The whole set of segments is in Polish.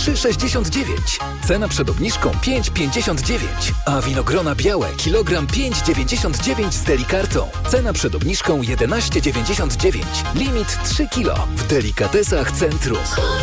3,69. Cena przed obniżką 5,59. A winogrona białe kilogram 5,99 z Delikartą. Cena przed obniżką 11,99. Limit 3 kg w Delikatesach Centrum.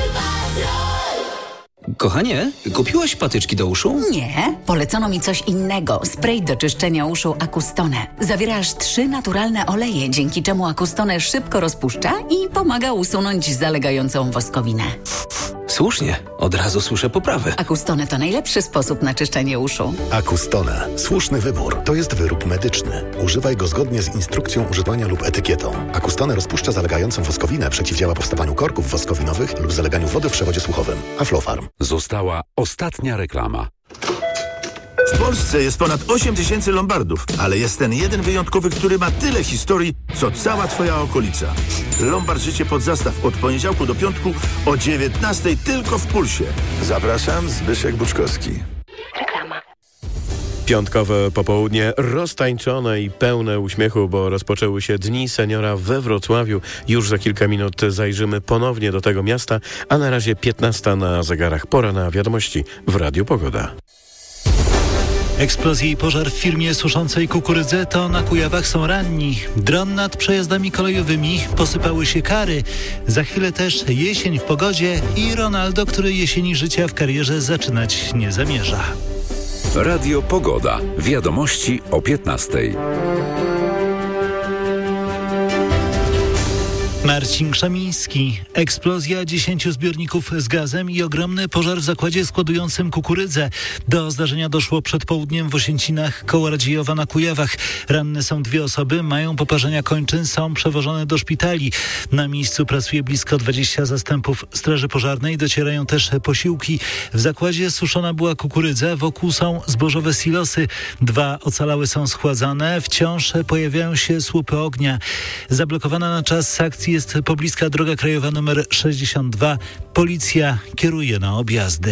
Kochanie, kupiłaś patyczki do uszu? Nie, polecono mi coś innego. Spray do czyszczenia uszu Acustone. Zawiera aż 3 naturalne oleje, dzięki czemu Acustone szybko rozpuszcza i pomaga usunąć zalegającą woskowinę. Słusznie, od razu słyszę poprawę. Acustone to najlepszy sposób na czyszczenie uszu. Acustone. Słuszny wybór. To jest wyrób medyczny. Używaj go zgodnie z instrukcją używania lub etykietą. Acustone rozpuszcza zalegającą woskowinę, przeciwdziała powstawaniu korków woskowinowych lub zaleganiu wody w przewodzie słuchowym. Aflofarm. Została ostatnia reklama. W Polsce jest ponad 8 000 lombardów, ale jest ten jeden wyjątkowy, który ma tyle historii, co cała Twoja okolica. Lombard Życie pod zastaw od poniedziałku do piątku o 19:00 tylko w Pulsie. Zapraszam, Zbyszek Buczkowski. Reklama. Piątkowe popołudnie roztańczone i pełne uśmiechu, bo rozpoczęły się Dni Seniora we Wrocławiu. Już za kilka minut zajrzymy ponownie do tego miasta, a na razie 15 na zegarach. Pora na wiadomości w Radiu Pogoda. Eksplozje i pożar w firmie suszącej kukurydzę to na Kujawach są ranni. Dron nad przejazdami kolejowymi, posypały się kary. Za chwilę też jesień w pogodzie i Ronaldo, który jesieni życia w karierze zaczynać nie zamierza. Radio Pogoda. Wiadomości o 15:00. Marcin Krzemiński. Eksplozja 10 zbiorników z gazem i ogromny pożar w zakładzie składującym kukurydzę. Do zdarzenia doszło przed południem w Osięcinach koło Radziejowa na Kujawach. Ranne są 2 osoby, mają poparzenia kończyn, są przewożone do szpitali. Na miejscu pracuje blisko 20 zastępów straży pożarnej, docierają też posiłki. W zakładzie suszona była kukurydza, wokół są zbożowe silosy. 2 ocalałe są schładzane, wciąż pojawiają się słupy ognia. Zablokowana na czas akcji jest pobliska droga krajowa nr 62. Policja kieruje na objazdy.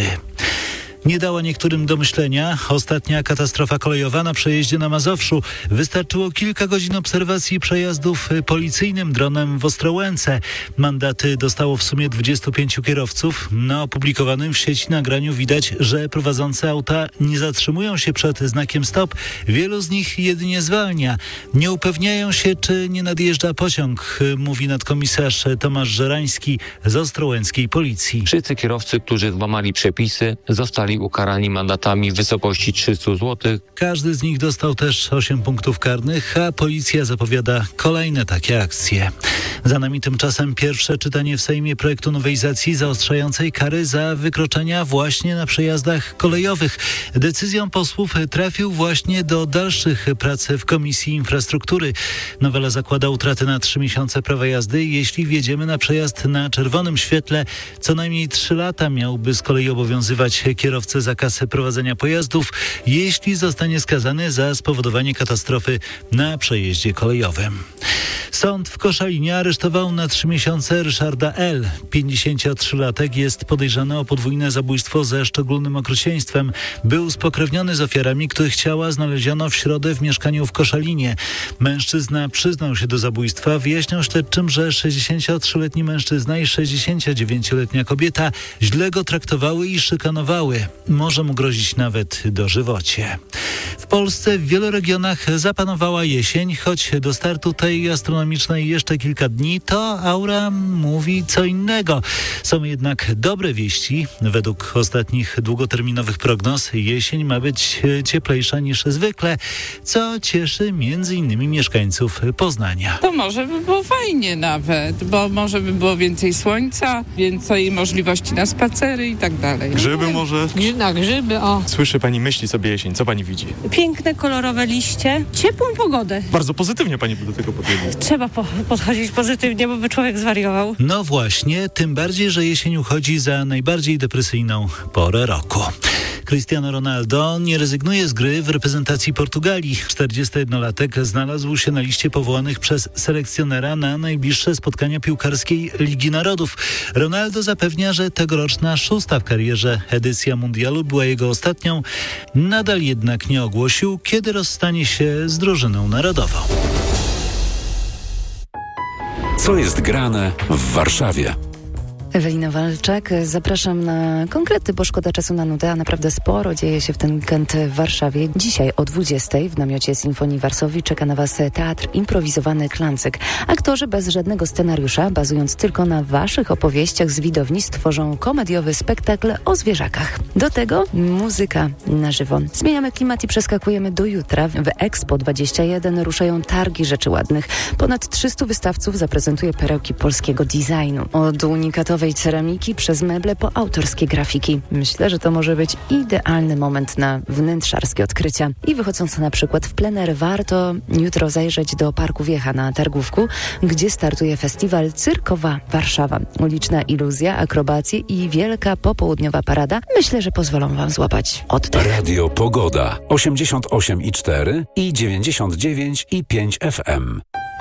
Nie dała niektórym do myślenia. Ostatnia katastrofa kolejowa na przejeździe na Mazowszu. Wystarczyło kilka godzin obserwacji przejazdów policyjnym dronem w Ostrołęce. Mandaty dostało w sumie 25 kierowców. Na opublikowanym w sieci nagraniu widać, że prowadzące auta nie zatrzymują się przed znakiem stop. Wielu z nich jedynie zwalnia. Nie upewniają się, czy nie nadjeżdża pociąg, mówi nadkomisarz Tomasz Żerański z ostrołęckiej policji. Wszyscy kierowcy, którzy złamali przepisy, zostali ukarani mandatami w wysokości 300 zł. Każdy z nich dostał też 8 punktów karnych, a policja zapowiada kolejne takie akcje. Za nami tymczasem pierwsze czytanie w Sejmie projektu nowelizacji zaostrzającej kary za wykroczenia właśnie na przejazdach kolejowych. Decyzją posłów trafił właśnie do dalszych prac w Komisji Infrastruktury. Nowela zakłada utratę na 3 miesiące prawa jazdy, jeśli wjedziemy na przejazd na czerwonym świetle. Co najmniej 3 lata miałby z kolei obowiązywać kierowcę zakaz prowadzenia pojazdów, jeśli zostanie skazany za spowodowanie katastrofy na przejeździe kolejowym. Sąd w Koszalinie aresztował na 3 miesiące Ryszarda L. 53-latek jest podejrzany o podwójne zabójstwo ze szczególnym okrucieństwem. Był spokrewniony z ofiarami, których ciała znaleziono w środę w mieszkaniu w Koszalinie. Mężczyzna przyznał się do zabójstwa. Wyjaśniał śledczym, że 63-letni mężczyzna i 69-letnia kobieta źle go traktowały i szykanowały. Może mu grozić nawet dożywocie. W Polsce w wielu regionach zapanowała jesień, choć do startu tej astronomicznej jeszcze kilka dni, to aura mówi co innego. Są jednak dobre wieści. Według ostatnich długoterminowych prognoz jesień ma być cieplejsza niż zwykle, co cieszy m.in. mieszkańców Poznania. To może by było fajnie nawet, bo może by było więcej słońca, więcej możliwości na spacery i tak dalej. Grzyby może? Na grzyby, o. Słyszy pani myśli sobie jesień, co pani widzi? Piękne, kolorowe liście, ciepłą pogodę. Bardzo pozytywnie pani do tego podchodzi. Trzeba podchodzić pozytywnie, bo by człowiek zwariował. No właśnie, tym bardziej, że jesień uchodzi za najbardziej depresyjną porę roku. Cristiano Ronaldo nie rezygnuje z gry w reprezentacji Portugalii. 41-latek znalazł się na liście powołanych przez selekcjonera na najbliższe spotkania piłkarskiej Ligi Narodów. Ronaldo zapewnia, że tegoroczna 6. w karierze edycja mundialu była jego ostatnią. Nadal jednak nie ogłosił, kiedy rozstanie się z drużyną narodową. Co jest grane w Warszawie? Ewelina Walczak. Zapraszam na konkrety, bo szkoda czasu na nudę, a naprawdę sporo dzieje się w ten weekend w Warszawie. Dzisiaj o 20:00 w namiocie Sinfonii Varsovii czeka na Was teatr improwizowany Klancyk. Aktorzy bez żadnego scenariusza, bazując tylko na Waszych opowieściach z widowni, stworzą komediowy spektakl o zwierzakach. Do tego muzyka na żywo. Zmieniamy klimat i przeskakujemy do jutra. W Expo 21 ruszają targi rzeczy ładnych. Ponad 300 wystawców zaprezentuje perełki polskiego designu. Od unikatowej ceramiki przez meble po autorskie grafiki. Myślę, że to może być idealny moment na wnętrzarskie odkrycia. I wychodząc na przykład w plener, warto jutro zajrzeć do Parku Wiecha na Targówku, gdzie startuje festiwal Cyrkowa Warszawa. Uliczna iluzja, akrobacje i wielka popołudniowa parada. Myślę, że pozwolą Wam złapać oddech. Radio Pogoda 88,4 i 99,5 FM.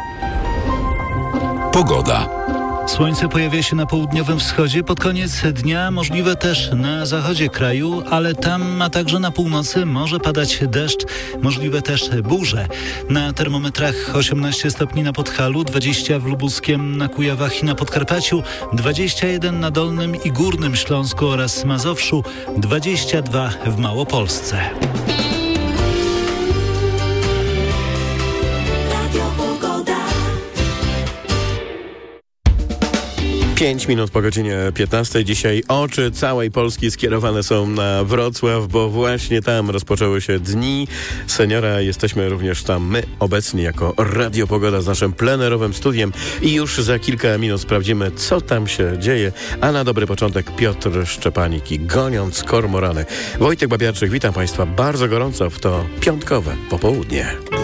Pogoda. Słońce pojawia się na południowym wschodzie, pod koniec dnia możliwe też na zachodzie kraju, ale tam, a także na północy może padać deszcz, możliwe też burze. Na termometrach 18 stopni na Podhalu, 20 w Lubuskiem, na Kujawach i na Podkarpaciu, 21 na Dolnym i Górnym Śląsku oraz Mazowszu, 22 w Małopolsce. 5 minut po godzinie 15. Dzisiaj oczy całej Polski skierowane są na Wrocław, bo właśnie tam rozpoczęły się Dni Seniora. Jesteśmy również tam my obecni jako Radio Pogoda z naszym plenerowym studiem i już za kilka minut sprawdzimy, co tam się dzieje. A na dobry początek Piotr Szczepanik i Goniąc kormorany. Wojtek Babiarczyk, witam Państwa bardzo gorąco w to piątkowe popołudnie.